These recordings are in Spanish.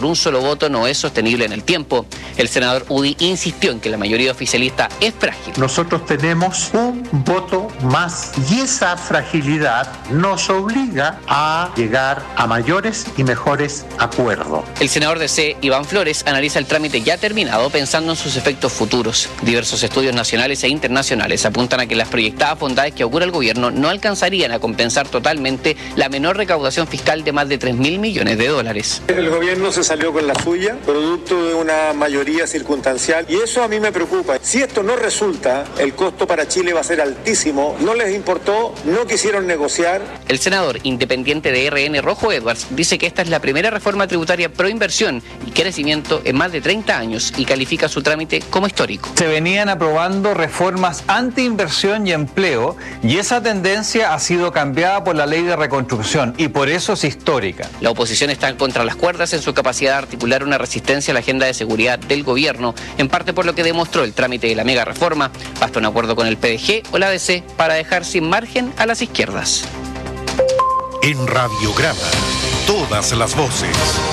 un solo voto no es sostenible en el tiempo. El senador UDI insistió en que la mayoría oficialista es frágil. Nosotros tenemos un voto más y esa fragilidad nos obliga a llegar a mayores y mejores acuerdos. El senador DC, Iván Flores, analiza el trámite ya terminado pensando en sus efectos futuros. Diversos estudios nacionales e internacionales apuntan a que las proyectadas bondades que augura el gobierno no alcanzarían a compensar totalmente la menor recaudación fiscal de más de 3.000 millones de dólares. El gobierno se salió con la suya, producto de una mayoría circunstancial, y eso a mí me preocupa. Si esto no resulta, el costo para Chile va a ser altísimo. No les importó, no quisieron negociar. El senador independiente de RN, Rojo Edwards, dice que esta es la primera reforma tributaria pro inversión y crecimiento en más de 30 años y califica su trámite como histórico. Se venían aprobando reformas anti-inversión y empleo y esa tendencia ha sido cambiada por la ley de reconstrucción y por eso es histórica. La oposición está contra las cuerdas en su capacidad de articular una resistencia a la agenda de seguridad del gobierno, en parte por lo que demostró el trámite de la mega reforma. Basta un acuerdo con el PDG o la DC para dejar sin margen a las izquierdas. En Radiograma, todas las voces.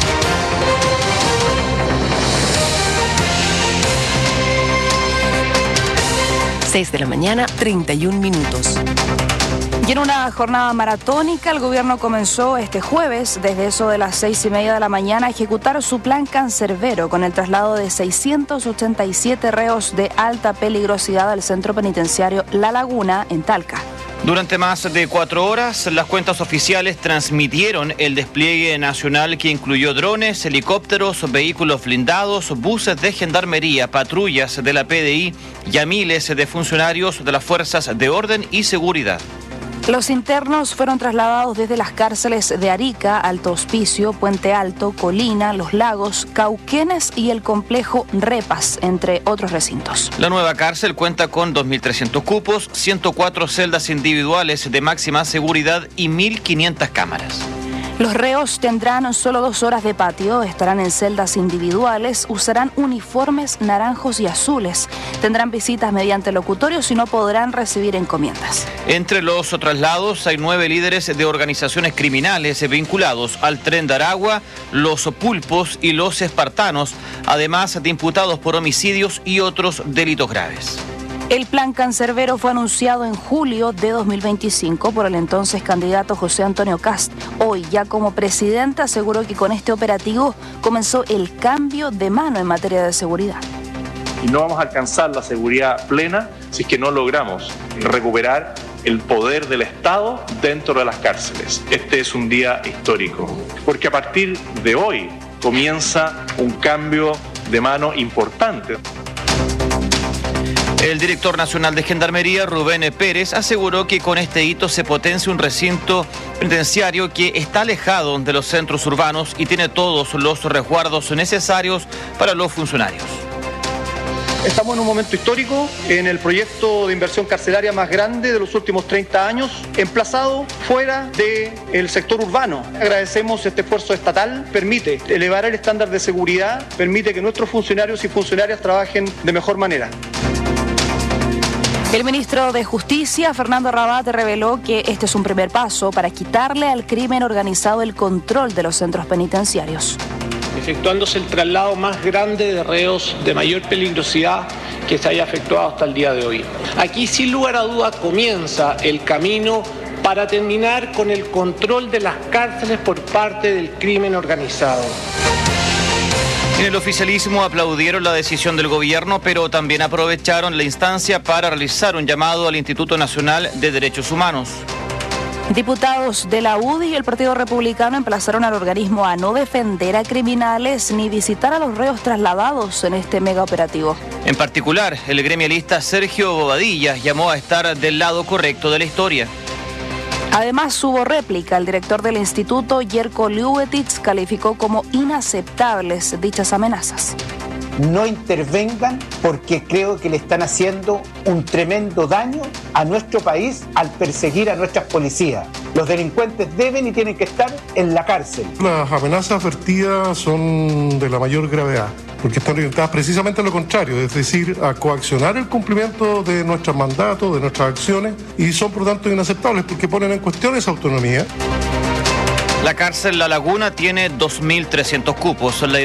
6 de la mañana, 31 minutos. Y en una jornada maratónica, el gobierno comenzó este jueves, desde eso de las 6:30 de la mañana, a ejecutar su plan cancerbero con el traslado de 687 reos de alta peligrosidad al centro penitenciario La Laguna, en Talca. Durante más de 4 horas, las cuentas oficiales transmitieron el despliegue nacional que incluyó drones, helicópteros, vehículos blindados, buses de gendarmería, patrullas de la PDI y a miles de funcionarios de las fuerzas de orden y seguridad. Los internos fueron trasladados desde las cárceles de Arica, Alto Hospicio, Puente Alto, Colina, Los Lagos, Cauquenes y el complejo Repas, entre otros recintos. La nueva cárcel cuenta con 2.300 cupos, 104 celdas individuales de máxima seguridad y 1.500 cámaras. Los reos tendrán solo 2 horas de patio, estarán en celdas individuales, usarán uniformes naranjos y azules, tendrán visitas mediante locutorios y no podrán recibir encomiendas. Entre los traslados hay 9 líderes de organizaciones criminales vinculados al Tren de Aragua, los Pulpos y los Espartanos, además de imputados por homicidios y otros delitos graves. El plan cancerbero fue anunciado en julio de 2025 por el entonces candidato José Antonio Kast. Hoy, ya como presidente, aseguró que con este operativo comenzó el cambio de mano en materia de seguridad. Y no vamos a alcanzar la seguridad plena si es que no logramos recuperar el poder del Estado dentro de las cárceles. Este es un día histórico, porque a partir de hoy comienza un cambio de mano importante. El director nacional de Gendarmería, Rubén Pérez, aseguró que con este hito se potencia un recinto penitenciario que está alejado de los centros urbanos y tiene todos los resguardos necesarios para los funcionarios. Estamos en un momento histórico en el proyecto de inversión carcelaria más grande de los últimos 30 años, emplazado fuera del sector urbano. Agradecemos este esfuerzo estatal, permite elevar el estándar de seguridad, permite que nuestros funcionarios y funcionarias trabajen de mejor manera. El ministro de Justicia, Fernando Rabat, reveló que este es un primer paso para quitarle al crimen organizado el control de los centros penitenciarios. Efectuándose el traslado más grande de reos de mayor peligrosidad que se haya efectuado hasta el día de hoy. Aquí, sin lugar a duda, comienza el camino para terminar con el control de las cárceles por parte del crimen organizado. En el oficialismo aplaudieron la decisión del gobierno, pero también aprovecharon la instancia para realizar un llamado al Instituto Nacional de Derechos Humanos. Diputados de la UDI y el Partido Republicano emplazaron al organismo a no defender a criminales ni visitar a los reos trasladados en este mega operativo. En particular, el gremialista Sergio Bobadilla llamó a estar del lado correcto de la historia. Además, hubo réplica. El director del instituto, Jerko Liubetich, calificó como inaceptables dichas amenazas. No intervengan porque creo que le están haciendo un tremendo daño a nuestro país al perseguir a nuestras policías. Los delincuentes deben y tienen que estar en la cárcel. Las amenazas vertidas son de la mayor gravedad, porque están orientadas precisamente a lo contrario, es decir, a coaccionar el cumplimiento de nuestros mandatos, de nuestras acciones, y son por tanto inaceptables porque ponen en cuestión esa autonomía. La cárcel La Laguna tiene 2.300 cupos.